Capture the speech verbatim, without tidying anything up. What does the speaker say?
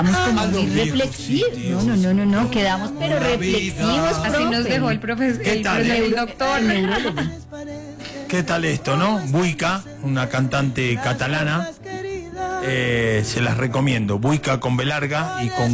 como muy reflexivos. No, no, no, no, no, quedamos pero reflexivos, Así profe. nos dejó el profesor, ¿Qué el, tal, el eh? doctor. ¿Qué tal esto, no? Buica, una cantante catalana. Eh, se las recomiendo. Buica con B larga y con